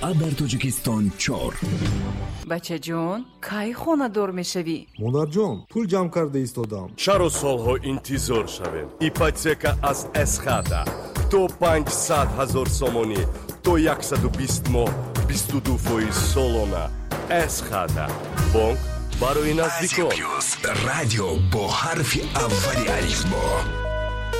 فقط در تاجیکستان 4. بچه جون کی خونه دور میشوی؟ مادر جان پول جمع کرده ایستادم. چرا سالها انتظار شویم؟ ایپاتека از اسخادا تو 500,000 сомонӣ то 120 моҳ 22% солона. اسخادا бонк барои наздикон. радио бо ҳарфи аввали алифбо.